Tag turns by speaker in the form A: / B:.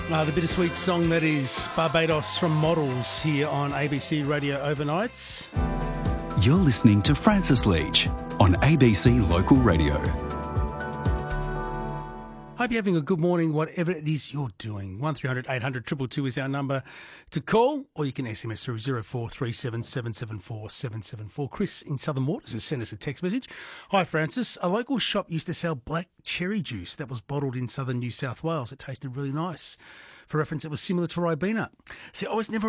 A: The bittersweet song that is Barbados from Models here on ABC Radio Overnights.
B: You're listening to Francis Leach on ABC Local Radio.
A: Hope you're having a good morning, whatever it is you're doing. 1300 800 222 is our number to call, or you can SMS through 0437 774 774. Chris in Southern Waters has sent us a text message. Hi, Francis. A local shop used to sell black cherry juice that was bottled in southern New South Wales. It tasted really nice. For reference, it was similar to Ribena. See, I was never